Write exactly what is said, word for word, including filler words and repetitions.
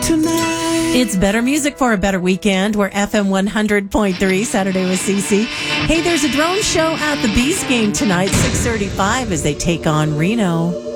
tonight. It's better music for a better weekend. We're F M one hundred point three, Saturday with Cece. Hey, there's a drone show at the Bees game tonight, six thirty-five, as they take on Reno.